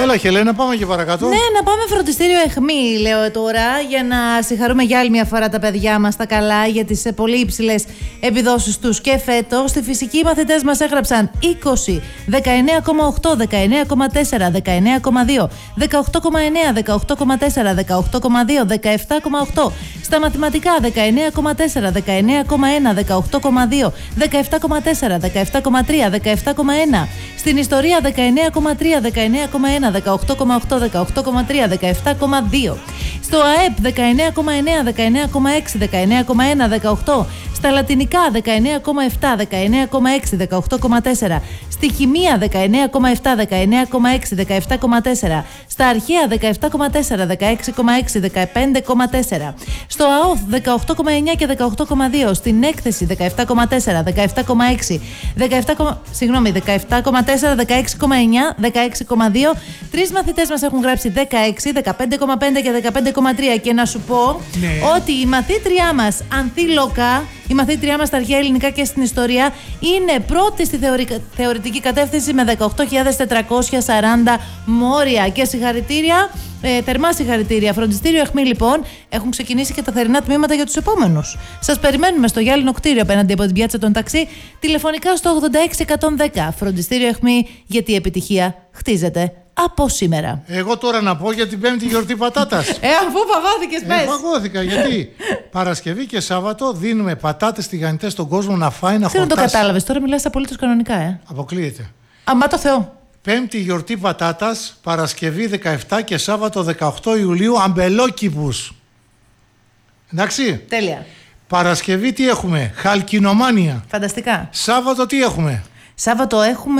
Έλα, Χελένα, πάμε και παρακάτω. Ναι, να πάμε φροντιστήριο Αιχμή, λέω τώρα, για να συγχαρούμε για άλλη μια φορά τα παιδιά μας τα καλά για τις πολύ υψηλές επιδόσεις τους και φέτος. Στη φυσική οι μαθητές μας έγραψαν 20, 19,8, 19,4, 19,2, 18,9, 18,4, 18,2, 17,8. Στα μαθηματικά 19,4, 19,1, 18,2, 17,4, 17,3, 17,1. Στην ιστορία 19,3, 19,1, 18,8, 18,3, 17,2. Στο ΑΕΠ 19,9, 19,6, 19,1, 18. Στα λατινικά 19,7, 19,6, 18,4. Στη χημεία 19,7, 19,6, 17,4. Στα αρχαία 17,4, 16,6, 15,4. Στο ΑΟΦ 18,9 και 18,2. Στην έκθεση 17,4, 17,6, 17,4, 16,9, 16,2. Τρεις μαθητές μας έχουν γράψει 16, 15,5 και 15,3. Και να σου πω ότι η μαθήτριά μας Ανθήλωκα, η μαθήτριά μας στα αρχαία ελληνικά και στην ιστορία, είναι πρώτη στη θεωρητική κατεύθυνση με 18.440 μόρια. Και συγχαρητήρια, θερμά συγχαρητήρια. Φροντιστήριο Αιχμή, λοιπόν, έχουν ξεκινήσει και τα θερινά τμήματα για τους επόμενους. Σας περιμένουμε στο Γυάλινο κτίριο απέναντι από την πιάτσα των ταξί, τηλεφωνικά στο 86110. Φροντιστήριο Αιχμή, γιατί η επιτυχία χτίζεται από σήμερα. Εγώ τώρα να πω για την Πέμπτη γιορτή πατάτας. Αφού παγώθηκες, πες. Παγώθηκα, γιατί Παρασκευή και Σάββατο δίνουμε πατάτες τηγανιτές στον κόσμο να φάει, να χορτάσει. Δεν το κατάλαβες, τώρα μιλάς απολύτως κανονικά, Αποκλείεται. Αμά το Θεό. Πέμπτη γιορτή πατάτας, Παρασκευή 17 και Σάββατο 18 Ιουλίου, αμπελόκηπους. Εντάξει. Τέλεια. Παρασκευή τι έχουμε? Χαλκινομάνια. Φανταστικά. Σάββατο τι έχουμε? Σάββατο έχουμε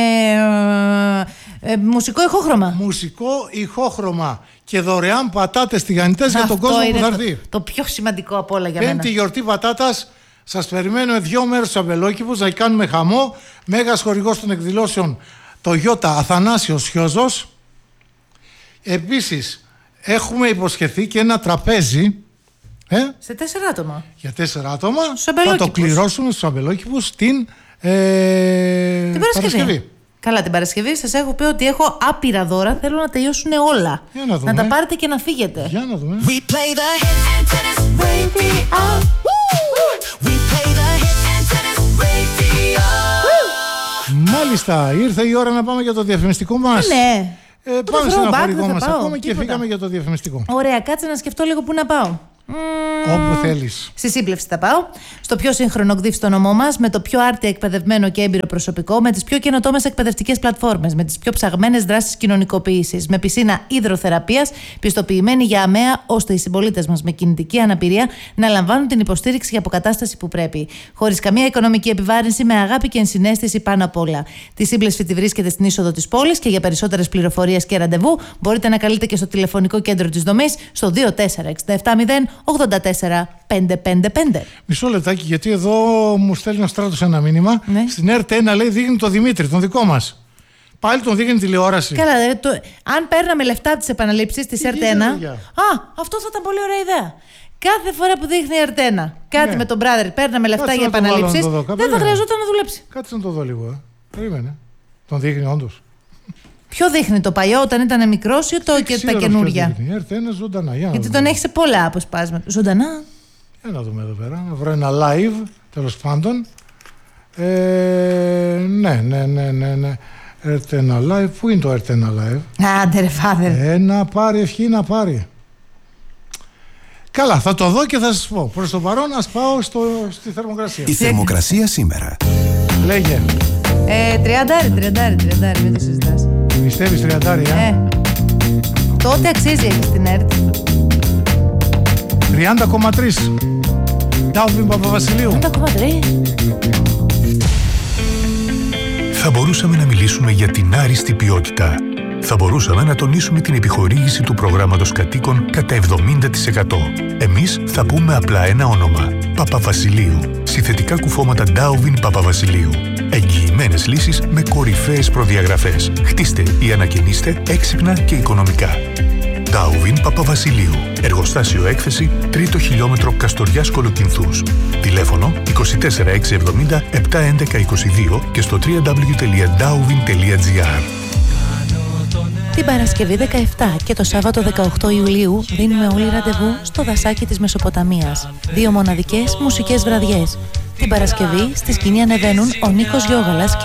μουσικό ηχόχρωμα. Μουσικό ηχόχρωμα και δωρεάν πατάτες τηγανιτές για τον κόσμο που θα έρθει. Το πιο σημαντικό από όλα για μένα. Πέμπτη γιορτή πατάτας, σας περιμένουμε 2 μέρες στους αμπελόκηπους να κάνουμε χαμό. Μέγας χορηγός των εκδηλώσεων το Ιώτα Αθανάσιος Χιόζος. Επίσης έχουμε υποσχεθεί και ένα τραπέζι σε 4 άτομα. Για 4 άτομα. Θα το κληρώσουμε στους αμπελόκηπους την Παρασκευή. Καλά, την Παρασκευή σας έχω πει ότι έχω άπειρα δώρα. Θέλω να τελειώσουν όλα. Να τα πάρετε και να φύγετε. Για να δούμε. Μάλιστα, ήρθε η ώρα να πάμε για το διαφημιστικό μας. Ναι. Πάμε σε ένα χορηγό μας ακόμα και φύγαμε για το διαφημιστικό. Ωραία, κάτσε να σκεφτώ λίγο πού να πάω. Όπου θέλεις. Στη σύμπλευση θα πάω. Στο πιο σύγχρονο ΚΔΙΦ στο νομό μας, με το πιο άρτια εκπαιδευμένο και έμπειρο προσωπικό, με τις πιο καινοτόμες εκπαιδευτικές πλατφόρμες, με τις πιο ψαγμένες δράσεις κοινωνικοποίησης, με πισίνα υδροθεραπείας, πιστοποιημένη για ΑΜΕΑ, ώστε οι συμπολίτες μας με κινητική αναπηρία να λαμβάνουν την υποστήριξη και αποκατάσταση που πρέπει. Χωρίς καμία οικονομική επιβάρυνση, με αγάπη και ενσυναίσθηση πάνω απ' όλα. Τη σύμπλευση τη βρίσκεται στην είσοδο της πόλης και για περισσότερες πληροφορίες και ραντεβού μπορείτε να καλείτε και στο τηλεφωνικό κέντρο της δομής στο 24670 84 555. Μισό λεπτάκι, γιατί εδώ μου στέλνει ο Στράτος ένα μήνυμα. Ναι. Στην ΕΡΤ1 λέει δείχνει τον Δημήτρη, τον δικό μας. Πάλι τον δείχνει τηλεόραση. Καλά, αν παίρναμε λεφτά από τις επαναλήψεις της ΕΡΤ1. Αυτό θα ήταν πολύ ωραία ιδέα. Κάθε φορά που δείχνει η ΕΡΤ1 κάτι με τον brother, παίρναμε λεφτά για επαναλήψεις, δεν θα χρειαζόταν να δουλέψει. Κάτσε να το δω λίγο. Περίμενε. Τον δείχνει όντως. Ποιο δείχνει, το παλιό όταν ήταν μικρός ή και τα καινούργια? Η ΕΡΤ1 ζωντανά. Γιατί τον έχει σε πολλά αποσπάσματα. Ζωντανά. Για να δούμε εδώ πέρα. Να βρω ένα live, τέλος πάντων. Ναι. ΕΡΤ1 live. Πού είναι το ΕΡΤ1 live? Άντε ρε φάδερ. Να πάρει ευχή, να πάρει. Καλά, θα το δω και θα σας πω. Προς το παρόν, ας πάω στη θερμοκρασία. Η θερμοκρασία σήμερα. Λέγε. 30, μην το συζητάς. Πιστεύεις 30? Τότε αξίζει εκεί στην ΕΡΤ. 30,3. Ντάουβιν Παπαβασιλείου. 30,3. Θα μπορούσαμε να μιλήσουμε για την άριστη ποιότητα. Θα μπορούσαμε να τονίσουμε την επιχορήγηση του προγράμματος κατοίκων κατά 70%. Εμείς θα πούμε απλά ένα όνομα. Παπαβασιλείου. Συνθετικά κουφώματα Ντάουβιν Παπαβασιλείου. Εγγυημένες λύσεις με κορυφαίες προδιαγραφές. Χτίστε ή ανακαινίστε έξυπνα και οικονομικά. Ντάουβιν Παπαβασιλείου. Εργοστάσιο έκθεση 3ο χιλιόμετρο Καστοριάς Κολοκυνθούς. Τηλέφωνο 24670 71122 και στο www.dauvin.gr. Την Παρασκευή 17 και το Σάββατο 18 Ιουλίου δίνουμε όλοι ραντεβού στο δασάκι της Μεσοποταμίας. 2 μοναδικές μουσικές βραδιές. Την Παρασκευή στη σκηνή ανεβαίνουν ο Νίκος Γιώγαλας και